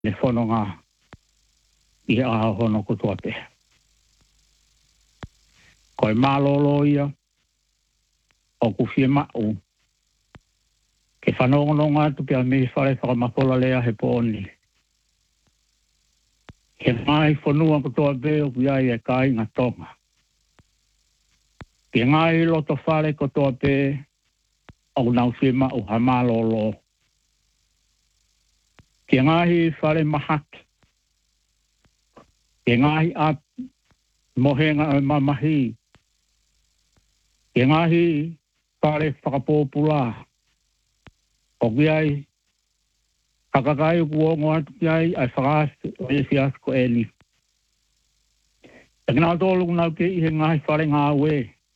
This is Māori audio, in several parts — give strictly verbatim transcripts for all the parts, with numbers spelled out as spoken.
le whanonga i he aha hono kutua pe. Koe mālolo ia, o kuwhie ma'u. Ke whanongononga atu pia me whare whakamakola lea he pōni. He mai whanua kutua pe o kuiai e kai ngā tonga. Ke ngai loto whare kutua pe o nau whie ma'u ha mālolo. Ke ngai whare mahaki. Ke ngai at mohenga o mamahi. Ke ngahi whare whakapōpula. O kiai, kakakai o kuongo atu kiai, ai whakaasi o e fias ko e ni. E kina tōlu kunau ke i he ngahi whare ngā ue.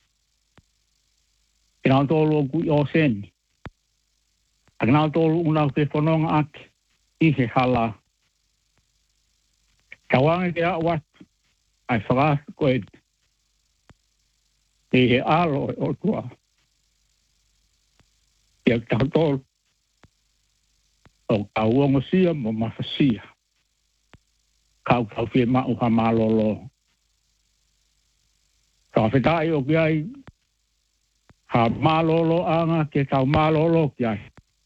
Kina tōlu o kui o seni. E kina tōlu kunau ke whanonga ake i he hala. Kawangi ke a watu, ai whakaasi ko e ni. E he alo o tua. Ia tātolu. O kauongo sia mo mawhasia. Kau kau whie ma'u ha mālolo. Ka whetai o kiai. Ha mālolo anga ke kau mālolo kiai.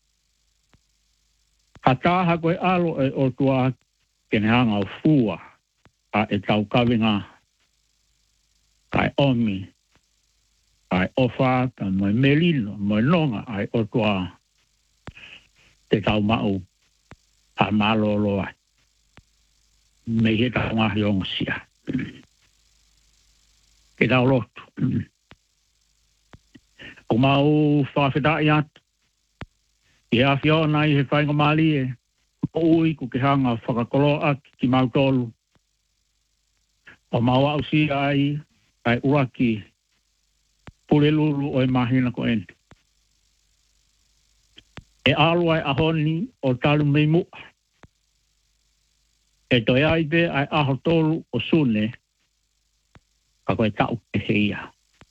Ha tāha koe alo e o tua ke ne hanga o fua. A e tau kawinga. Kai omi. Ai ofa, ka moe melino, moe nonga, ai o tua te tau mau, ha mālolo ai. Me he tau ngahi onga sia. Ke tau lotu. O mau whawhetai atu. I hea whiona i he whainga mali e. O ui ku ke hanga whakakolo aki ki mau tolu. O mau au sia ai, ai uraki. Pule lulu o e mahina ko ente. E alu ai ahoni o talu mei mua. E toi aipe ai aho tolu o sune. Ka koe tau ke heia.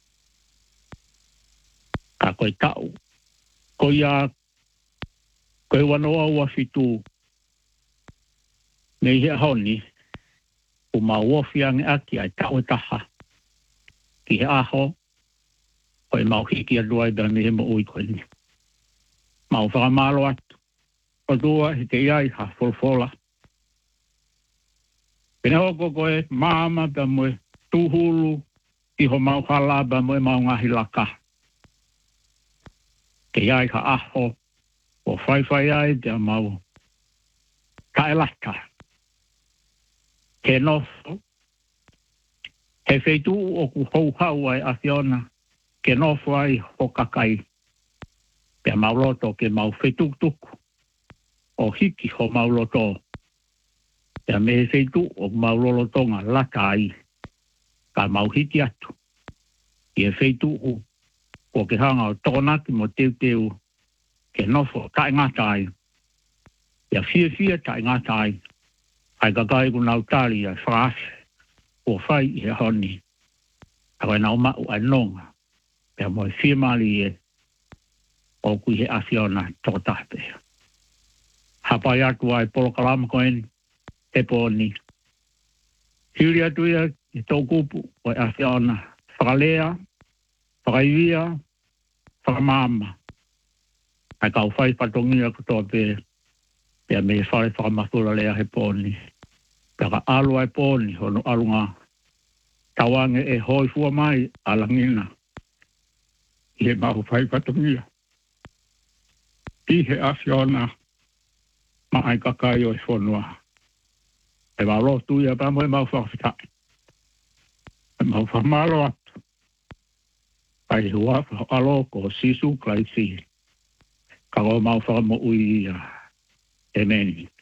Ka koe tau. Ko ia koe wanoa ua fitu. Nei he ahoni. O ma uofiange aki ai tau e taha. Ki he aho. Oi mau hiki a duai da me he mo ui koe ni. Mau whakamalo atu. O dua he te iai ha folfola. Pene hoko koe maama da moe tuhulu. Iho mau hala da moe mau ngahi laka. Te iai ha aho. O whaiwhai ai da mau kaelaka. Ke nofo. He feitu o ku hou hau ai a fiona. Ke nofo ai ho kakai. Pea mauloto ke mau whetuktuku. O hiki ho mauloto. Pea me whetu o maulolotonga laka ai. Ka mau hiki atu. Ie whetu o. O ke hanga o tonaki mo teu teu. Ke nofo tai ngata ai. Pea fia fia tai ngata ai. Ai kakai ku nau tali ai whaase. O whai i he honi. Awa nau mau ai nonga. Pea moe whiamali e o kui he awhiona toko tahpe. Hapai atu ai polo kalama koen te pōni. Hiri atu ia i tō kupu o awhiona whakalea, whakaiwia, whakamama. Ai kau whai patongia kutoa pe pea me whare whakamakura lea he pōni. Pea ka alu ai pōni hono alunga tawange e hoi fua mai alangina. He mahu whai patongia. I he awhiona ma ai kakai o e whonua. E wā rotu ia pa moe mau whakawhitai. E mau whamalo atu. Ai hua alo ko sisu klai si. Ka o mau whakamo ui ia. E meni.